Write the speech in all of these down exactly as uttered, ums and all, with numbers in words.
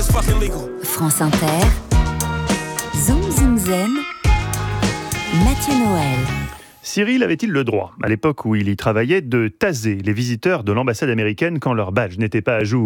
it's fucking legal. France Inter, Zoom Zoom Zen, Mathieu Noël. Cyril avait-il le droit, à l'époque où il y travaillait, de taser les visiteurs de l'ambassade américaine quand leur badge n'était pas à jour ?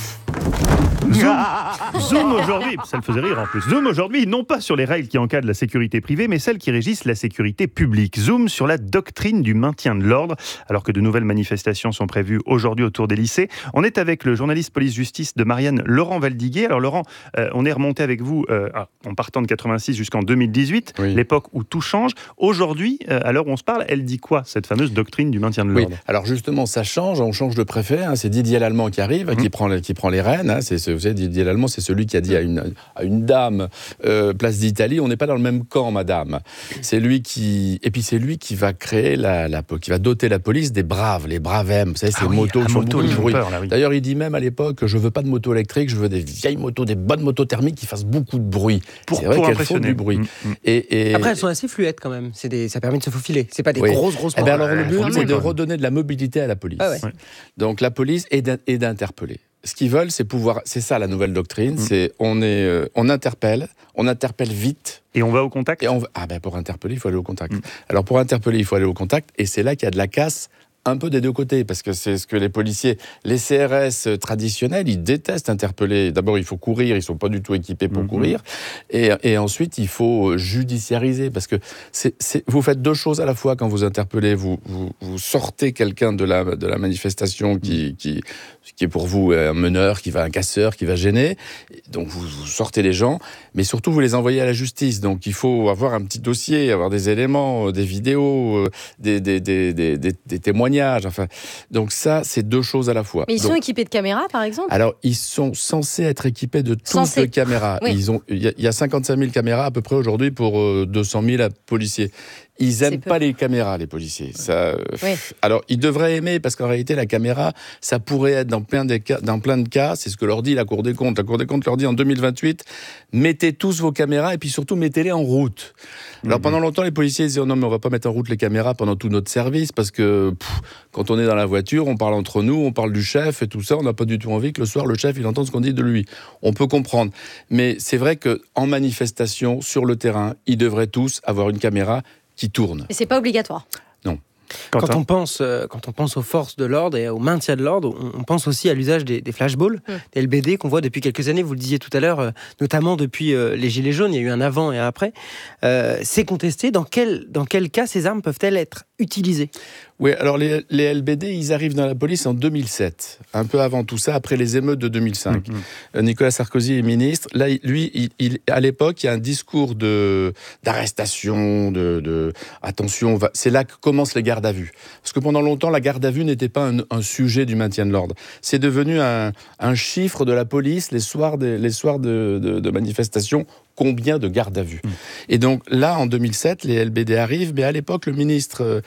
Zoom, Zoom aujourd'hui, ça le faisait rire en plus. Zoom aujourd'hui, non pas sur les règles qui encadrent la sécurité privée, mais celles qui régissent la sécurité publique. Zoom sur la doctrine du maintien de l'ordre, alors que de nouvelles manifestations sont prévues aujourd'hui autour des lycées. On est avec le journaliste police-justice de Marianne, Laurent Valdiguier. Alors Laurent, euh, on est remonté avec vous euh, en partant de quatre-vingt-six jusqu'en deux mille dix-huit, oui. L'époque où tout change. Aujourd'hui, euh, à l'heure où on se parle, elle dit quoi, cette fameuse doctrine du maintien de l'ordre ? Oui. Alors justement, ça change, on change de préfet, hein, c'est Didier Lallemand qui arrive, mmh. qui, prend, qui prend les rênes, hein, c'est ce Vous savez, Didier Lallemand, c'est celui qui a dit à une, à une dame, euh, place d'Italie, on n'est pas dans le même camp, madame. C'est lui qui, et puis c'est lui qui va créer la, la, qui va doter la police des braves, les braves M. Vous savez, ces ah oui, motos qui font beaucoup de bruit. Peur, là, oui. D'ailleurs, il dit même à l'époque, je veux pas de moto électrique, je veux des vieilles motos, des bonnes motos thermiques qui fassent beaucoup de bruit. Pour, c'est vrai pour qu'elles font du bruit. Mmh, mmh. Et, et... Après, elles sont assez fluettes quand même. C'est des, ça permet de se faufiler. C'est pas des oui. grosses grosses. Eh ben alors, le but, ouais, c'est de redonner de la mobilité à la police. Ah ouais. Ouais. Donc la police est d'interpeller. Ce qu'ils veulent, c'est pouvoir. C'est ça la nouvelle doctrine. Mmh. C'est on est, euh, on interpelle, on interpelle vite. Et on va au contact. Et on va, ah ben pour interpeller, il faut aller au contact. Mmh. Alors pour interpeller, il faut aller au contact, et c'est là qu'il y a de la casse. Un peu des deux côtés, parce que c'est ce que les policiers, les C R S traditionnels, ils détestent interpeller. D'abord, il faut courir, ils ne sont pas du tout équipés pour mmh. courir. Et, et ensuite, il faut judiciariser, parce que c'est, c'est, vous faites deux choses à la fois quand vous interpellez. Vous, vous, vous sortez quelqu'un de la, de la manifestation qui, qui, qui est pour vous un meneur, qui va un casseur, qui va gêner. Donc, vous, vous sortez les gens, mais surtout, vous les envoyez à la justice. Donc, il faut avoir un petit dossier, avoir des éléments, des vidéos, des, des, des, des, des, des témoignages. Enfin, donc ça, c'est deux choses à la fois. Mais ils donc, sont équipés de caméras, par exemple ? Alors, ils sont censés être équipés de toutes censés. les caméras. Oui. Ils ont, il y, y a cinquante-cinq mille caméras à peu près aujourd'hui pour euh, deux cent mille policiers. Ils n'aiment pas les caméras, les policiers. Ça, oui. Alors, ils devraient aimer, parce qu'en réalité, la caméra, ça pourrait être dans plein, des cas, dans plein de cas, c'est ce que leur dit la Cour des comptes. La Cour des comptes leur dit en deux mille vingt-huit, mettez tous vos caméras et puis surtout, mettez-les en route. Alors, mmh. pendant longtemps, les policiers disaient, non, mais on ne va pas mettre en route les caméras pendant tout notre service, parce que pff, quand on est dans la voiture, on parle entre nous, on parle du chef et tout ça, on n'a pas du tout envie que le soir, le chef, il entende ce qu'on dit de lui. On peut comprendre. Mais c'est vrai qu'en manifestation, sur le terrain, ils devraient tous avoir une caméra qui tourne. Mais c'est pas obligatoire. Non. Quand, quand, on pense, euh, quand on pense aux forces de l'ordre et au maintien de l'ordre, on, on pense aussi à l'usage des, des flashballs, mmh. des L B D qu'on voit depuis quelques années, vous le disiez tout à l'heure, euh, notamment depuis euh, les Gilets jaunes, il y a eu un avant et un après. Euh, c'est contesté. Dans quel, dans quel cas ces armes peuvent-elles être utilisées ? Oui, alors les, les L B D, ils arrivent dans la police en deux mille sept, un peu avant tout ça, après les émeutes de deux mille cinq. Mmh. Nicolas Sarkozy est ministre. Là, lui, il, il, à l'époque, il y a un discours de, d'arrestation, de, de attention, va, c'est là que commencent les gardes à vue. Parce que pendant longtemps, la garde à vue n'était pas un, un sujet du maintien de l'ordre. C'est devenu un, un chiffre de la police les soirs, des, les soirs de, de, de manifestations. Combien de gardes à vue. Mmh. Et donc là, en deux mille sept, les L B D arrivent, mais à l'époque, le ministre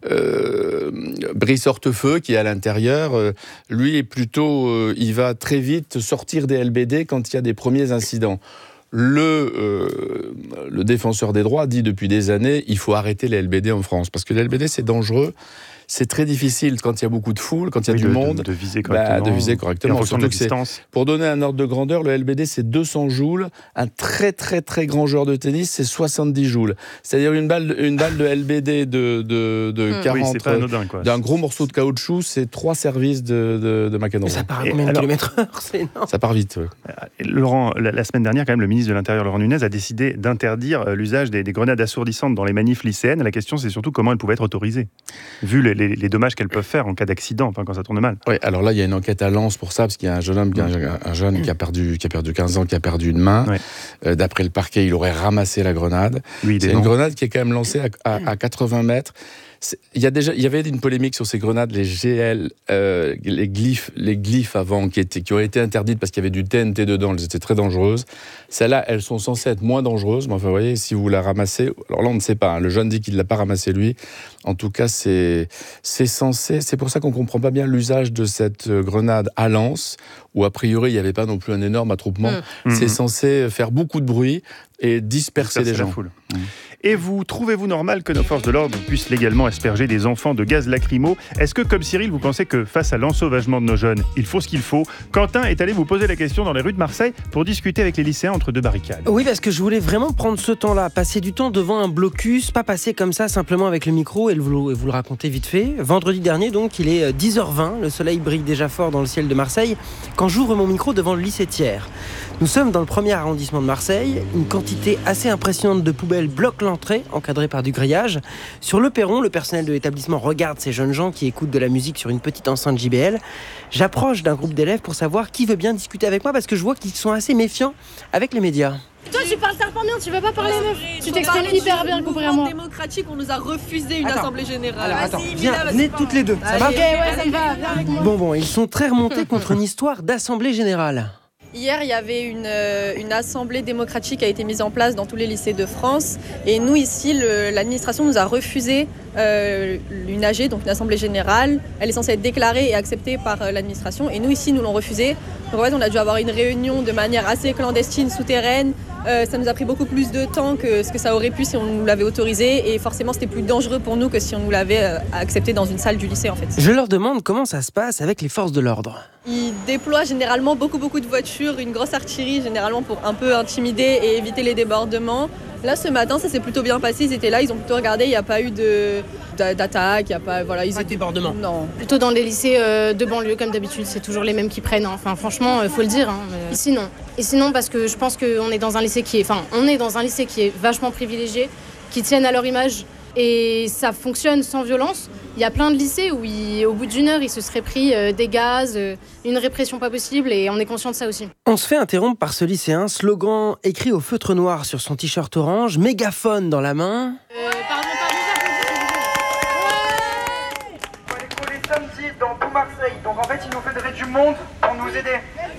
euh, Brice Hortefeux, qui est à l'intérieur, euh, lui est plutôt, euh, il va très vite sortir des L B D quand il y a des premiers incidents. Le, euh, le défenseur des droits dit depuis des années, il faut arrêter les L B D en France, parce que les L B D, c'est dangereux. C'est très difficile quand il y a beaucoup de foule, quand il y a oui, du de, monde, de, de viser correctement. Bah, de viser correctement. Et en fonction de la distance. Pour donner un ordre de grandeur, le L B D, c'est deux cents joules. Un très, très, très grand joueur de tennis, c'est soixante-dix joules. C'est-à-dire une balle, une balle de L B D de, de, de mmh. quarante, oui, c'est pas anodin, quoi. D'un gros morceau de caoutchouc, c'est trois services de, de, de McEnroe. Mais ça part à combien de kilomètres heure ? C'est énorme. Ça part vite, ouais. Laurent, la, la semaine dernière, quand même, le ministre de l'Intérieur, Laurent Nunez, a décidé d'interdire l'usage des, des grenades assourdissantes dans les manifs lycéennes. La question, c'est surtout comment elles pouvaient être autorisées, vu les, les, les dommages qu'elles peuvent faire en cas d'accident, enfin, quand ça tourne mal. Oui, alors là, il y a une enquête à Lens pour ça, parce qu'il y a un jeune homme, un, un jeune qui a perdu, qui a perdu quinze ans, qui a perdu une main. Ouais. Euh, d'après le parquet, il aurait ramassé la grenade. Oui, c'est une grenade qui est quand même lancée à, à, à quatre-vingts mètres. Il y, a déjà, il y avait une polémique sur ces grenades, les G L, euh, les glyphes, les glyphes avant, qui, étaient, qui ont été interdites parce qu'il y avait du T N T dedans, elles étaient très dangereuses. Celles-là, elles sont censées être moins dangereuses, mais enfin, vous voyez, si vous la ramassez, alors là, on ne sait pas, hein, le jeune dit qu'il ne l'a pas ramassé lui. En tout cas, c'est, c'est censé, c'est pour ça qu'on ne comprend pas bien l'usage de cette grenade à Lens, où a priori, il n'y avait pas non plus un énorme attroupement. Mmh. C'est mmh. censé faire beaucoup de bruit, et disperser, disperser les gens. La foule. Mmh. Et vous, trouvez-vous normal que nos forces de l'ordre puissent légalement asperger des enfants de gaz lacrymo ? Est-ce que, comme Cyril, vous pensez que face à l'ensauvagement de nos jeunes, il faut ce qu'il faut ? Quentin est allé vous poser la question dans les rues de Marseille pour discuter avec les lycéens entre deux barricades. Oui, parce que je voulais vraiment prendre ce temps-là, passer du temps devant un blocus, pas passer comme ça simplement avec le micro et vous, et vous le raconter vite fait. Vendredi dernier, donc, il est dix heures vingt, le soleil brille déjà fort dans le ciel de Marseille, quand j'ouvre mon micro devant le lycée Thiers. Nous sommes dans le premier arrondissement de Marseille. Une quantité assez impressionnante de poubelles bloque l'entrée, encadrée par du grillage. Sur le perron, le personnel de l'établissement regarde ces jeunes gens qui écoutent de la musique sur une petite enceinte J B L. J'approche d'un groupe d'élèves pour savoir qui veut bien discuter avec moi parce que je vois qu'ils sont assez méfiants avec les médias. Toi, tu parles serpent bien, tu veux pas parler meuf. Tu t'exprimes hyper bien comparé à moi. Démocratique, on nous a refusé une attends. assemblée générale. Alors, attends, viens, venez toutes les deux. Ça va ? Ok, ouais, ça me va, viens avec moi. Bon, bon, ils sont très remontés contre une histoire d'assemblée générale. Hier, il y avait une, une assemblée démocratique qui a été mise en place dans tous les lycées de France. Et nous, ici, le, l'administration nous a refusé euh, une A G, donc une assemblée générale. Elle est censée être déclarée et acceptée par euh, l'administration. Et nous, ici, nous l'ont refusée. Donc en fait, on a dû avoir une réunion de manière assez clandestine, souterraine. Euh, ça nous a pris beaucoup plus de temps que ce que ça aurait pu si on nous l'avait autorisé. Et forcément, c'était plus dangereux pour nous que si on nous l'avait euh, accepté dans une salle du lycée, en fait. Je leur demande comment ça se passe avec les forces de l'ordre. Ils déploient généralement beaucoup, beaucoup de voitures, une grosse artillerie, généralement pour un peu intimider et éviter les débordements. Là, ce matin, ça s'est plutôt bien passé. Ils étaient là, ils ont plutôt regardé. Il n'y a pas eu de, d'attaque, il n'y a pas... Voilà, ils pas de débordement. Non. Plutôt dans les lycées euh, de banlieue, comme d'habitude, c'est toujours les mêmes qui prennent. Hein. Enfin, franchement, il faut le dire. Hein. Mais... Ici, non. Ici, non, parce que je pense qu'on est dans un lycée qui est... Enfin, on est dans un lycée qui est vachement privilégié, qui tiennent à leur image. Et ça fonctionne sans violence. Il y a plein de lycées où, il, au bout d'une heure, ils se seraient pris euh, des gaz, euh, une répression pas possible, et on est conscient de ça aussi. On se fait interrompre par ce lycéen, slogan écrit au feutre noir sur son t-shirt orange, mégaphone dans la main. Euh, pardon, pardon, ouais. On va les coller samedi dans tout Marseille. Donc en fait, il nous faudrait du monde pour nous aider.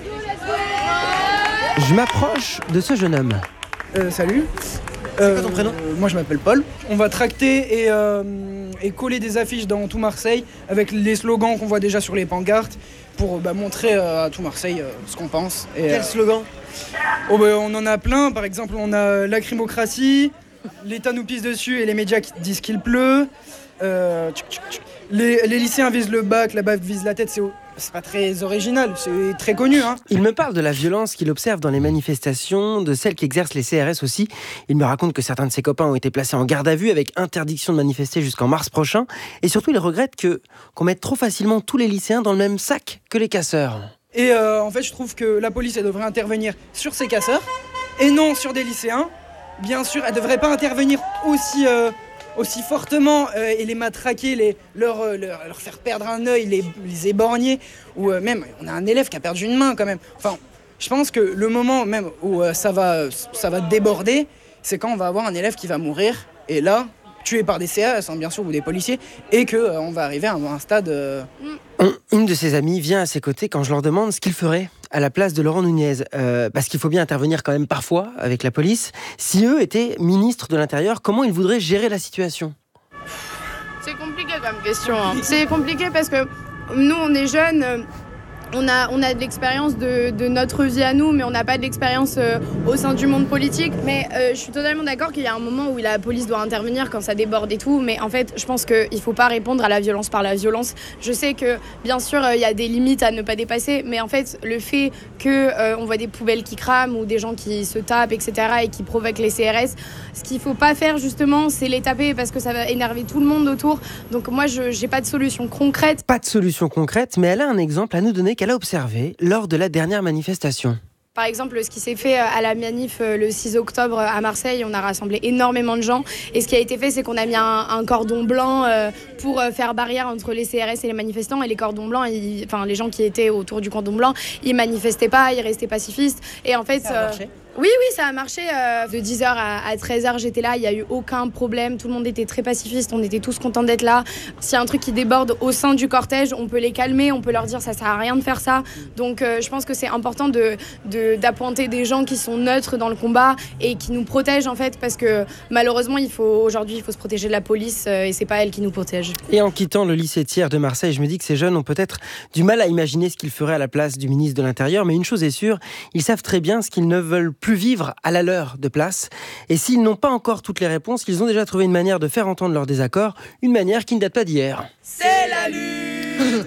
Je m'approche de ce jeune homme. Euh, salut. C'est quoi ton prénom ? euh, Moi je m'appelle Paul. On va tracter et, euh, et coller des affiches dans tout Marseille avec les slogans qu'on voit déjà sur les pancartes pour bah, montrer euh, à tout Marseille euh, ce qu'on pense. Et, Quel euh, slogan ? oh, bah, on en a plein, par exemple on a lacrymocratie, l'État nous pisse dessus et les médias qui disent qu'il pleut. Euh, tchuk, tchuk, tchuk. Les, les lycéens visent le bac, la baffe vise la tête, c'est, c'est pas très original, c'est très connu. Hein. Il me parle de la violence qu'il observe dans les manifestations, de celle qu'exercent les C R S aussi. Il me raconte que certains de ses copains ont été placés en garde à vue avec interdiction de manifester jusqu'en mars prochain. Et surtout, il regrette que, qu'on mette trop facilement tous les lycéens dans le même sac que les casseurs. Et euh, en fait, je trouve que la police, elle devrait intervenir sur ces casseurs et non sur des lycéens. Bien sûr, elle devrait pas intervenir aussi... Euh, aussi fortement euh, et les matraquer, les, leur, euh, leur, leur faire perdre un œil, les, les éborgner, ou euh, même, on a un élève qui a perdu une main quand même. Enfin, je pense que le moment même où euh, ça, va, ça va déborder, c'est quand on va avoir un élève qui va mourir, et là, tué par des C R S, hein, bien sûr, ou des policiers, et qu'on euh, va arriver à un stade... Euh... Une de ses amies vient à ses côtés quand je leur demande ce qu'il ferait à la place de Laurent Nunez, euh, parce qu'il faut bien intervenir quand même parfois avec la police. Si eux étaient ministres de l'Intérieur, comment ils voudraient gérer la situation ? C'est compliqué comme question. Hein. C'est compliqué parce que nous, on est jeunes... Euh... On a, on a de l'expérience de, de notre vie à nous, mais on n'a pas de l'expérience euh, au sein du monde politique. Mais euh, je suis totalement d'accord qu'il y a un moment où la police doit intervenir quand ça déborde et tout. Mais en fait, je pense qu'il ne faut pas répondre à la violence par la violence. Je sais que, bien sûr, il euh, y a des limites à ne pas dépasser. Mais en fait, le fait qu'on euh, voit des poubelles qui crament ou des gens qui se tapent, et cetera, et qui provoquent les C R S, ce qu'il ne faut pas faire, justement, c'est les taper parce que ça va énerver tout le monde autour. Donc moi, je n'ai pas de solution concrète. Pas de solution concrète, mais elle a un exemple à nous donner qu'elle a observé lors de la dernière manifestation. Par exemple, ce qui s'est fait à la manif le six octobre à Marseille, on a rassemblé énormément de gens. Et ce qui a été fait, c'est qu'on a mis un, un cordon blanc pour faire barrière entre les C R S et les manifestants. Et les cordons blancs, ils, enfin les gens qui étaient autour du cordon blanc, ils manifestaient pas, ils restaient pacifistes. Et en fait, ça a marché. Oui, oui, ça a marché. Euh, de dix heures à, à treize heures, j'étais là, il n'y a eu aucun problème. Tout le monde était très pacifiste, on était tous contents d'être là. S'il y a un truc qui déborde au sein du cortège, on peut les calmer, on peut leur dire ça sert à rien de faire ça. Donc euh, je pense que c'est important de, de, d'appointer des gens qui sont neutres dans le combat et qui nous protègent en fait, parce que malheureusement, il faut, aujourd'hui, il faut se protéger de la police euh, et c'est pas elle qui nous protège. Et en quittant le lycée Thiers de Marseille, je me dis que ces jeunes ont peut-être du mal à imaginer ce qu'ils feraient à la place du ministre de l'Intérieur, mais une chose est sûre, ils savent très bien ce qu'ils ne veulent plus vivre à la leur de place. Et s'ils n'ont pas encore toutes les réponses, ils ont déjà trouvé une manière de faire entendre leur désaccord, une manière qui ne date pas d'hier. C'est la lutte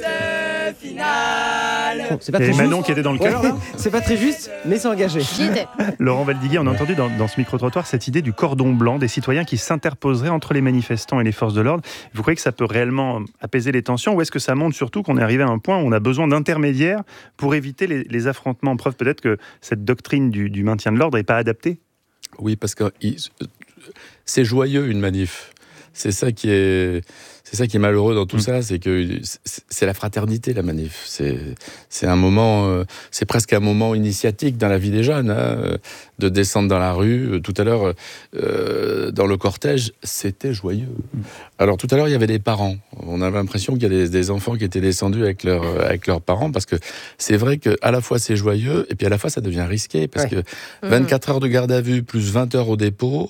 finale. Bon, c'est pas Et très Manon juste. qui était dans le cœur, là. C'est pas très juste, mais c'est engagé. J'y étais. Laurent Valdiguier, on a entendu dans, dans ce micro-trottoir cette idée du cordon blanc, des citoyens qui s'interposeraient entre les manifestants et les forces de l'ordre. Vous croyez que ça peut réellement apaiser les tensions, ou est-ce que ça montre surtout qu'on est arrivé à un point où on a besoin d'intermédiaires pour éviter les, les affrontements? Preuve peut-être que cette doctrine du, du maintien de l'ordre n'est pas adaptée. Oui, parce que il, c'est joyeux une manif. C'est ça qui est, c'est ça qui est malheureux dans tout mmh. ça, c'est que c'est la fraternité, la manif. C'est, c'est un moment, euh, c'est presque un moment initiatique dans la vie des jeunes, hein, de descendre dans la rue. Tout à l'heure, euh, dans le cortège, c'était joyeux. Mmh. Alors tout à l'heure, il y avait des parents. On avait l'impression qu'il y a des, des enfants qui étaient descendus avec, leur, avec leurs parents, parce que c'est vrai qu'à la fois c'est joyeux, et puis à la fois ça devient risqué, parce ouais. que vingt-quatre mmh. heures de garde à vue, plus vingt heures au dépôt...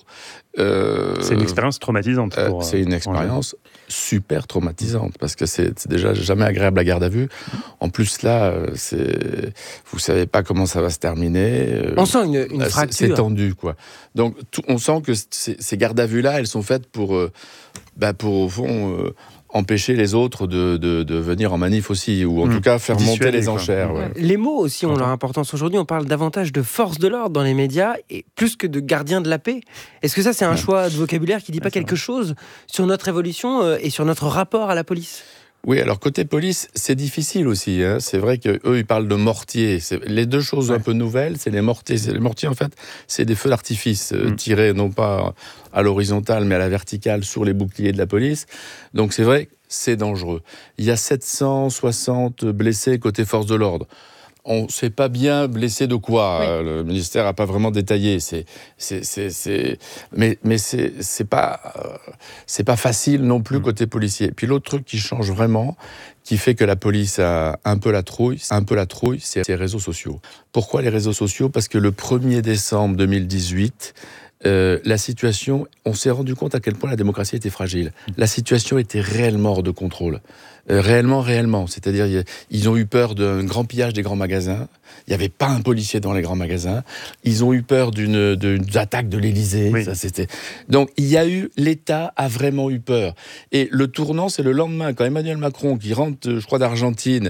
Euh, c'est une expérience traumatisante. Pour, euh, c'est une expérience super traumatisante, parce que c'est, c'est déjà jamais agréable la garde à vue. En plus là, c'est, vous savez pas comment ça va se terminer. On sent une, une fracture. C'est, c'est tendu, quoi. Donc tout, on sent que ces, ces gardes à vue là, elles sont faites pour, euh, bah, pour au fond. Euh, empêcher les autres de, de, de venir en manif aussi, ou en mmh. tout cas faire Dissuader, monter les enchères. Ouais. Les mots aussi ont leur importance. Aujourd'hui, on parle davantage de force de l'ordre dans les médias, et plus que de gardien de la paix. Est-ce que ça, c'est un ouais. choix de vocabulaire qui ne dit pas quelque chose sur notre évolution et sur notre rapport à la police ? Oui, alors côté police, c'est difficile aussi. Hein. C'est vrai qu'eux, ils parlent de mortiers. C'est les deux choses ouais. un peu nouvelles, c'est les mortiers. C'est les mortiers, en fait, c'est des feux d'artifice mmh. euh, tirés non pas à l'horizontale, mais à la verticale sur les boucliers de la police. Donc c'est vrai, c'est dangereux. Il y a sept cent soixante blessés côté force de l'ordre. On ne sait pas bien blessé de quoi. Oui. Le ministère n'a pas vraiment détaillé. C'est, c'est, c'est, c'est... Mais, mais c'est, c'est, pas, euh, c'est pas facile non plus côté policier. Puis l'autre truc qui change vraiment, qui fait que la police a un peu la trouille, un peu la trouille, c'est les réseaux sociaux. Pourquoi les réseaux sociaux ? Parce que le premier décembre deux mille dix-huit, Euh, la situation, on s'est rendu compte à quel point la démocratie était fragile. La situation était réellement hors de contrôle. Euh, réellement, réellement. C'est-à-dire, y a, ils ont eu peur d'un grand pillage des grands magasins. Il n'y avait pas un policier dans les grands magasins. Ils ont eu peur d'une, d'une attaque de l'Élysée. Oui. Ça, c'était... Donc, il y a eu, l'État a vraiment eu peur. Et le tournant, c'est le lendemain, quand Emmanuel Macron, qui rentre, je crois, d'Argentine,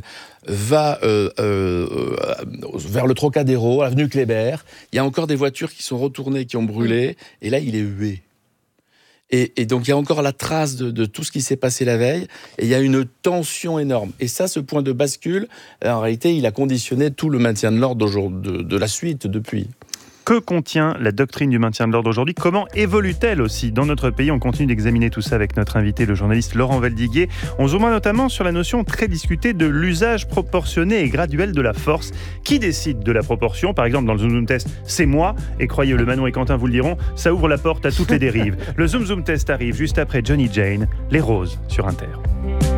va euh, euh, vers le Trocadéro, avenue Kléber. Il y a encore des voitures qui sont retournées, qui ont brûlé. Et là, il est hué. Et, et donc, il y a encore la trace de, de tout ce qui s'est passé la veille. Et il y a une tension énorme. Et ça, ce point de bascule, en réalité, il a conditionné tout le maintien de l'ordre de, de la suite depuis. Que contient la doctrine du maintien de l'ordre aujourd'hui ? Comment évolue-t-elle aussi dans notre pays ? On continue d'examiner tout ça avec notre invité, le journaliste Laurent Valdiguier. On zoomera notamment sur la notion très discutée de l'usage proportionné et graduel de la force. Qui décide de la proportion ? Par exemple, dans le Zoom Zoom Test, c'est moi. Et croyez-le, Manon et Quentin vous le diront, ça ouvre la porte à toutes les dérives. Le Zoom Zoom Test arrive juste après Johnny Jane, Les Roses sur Inter.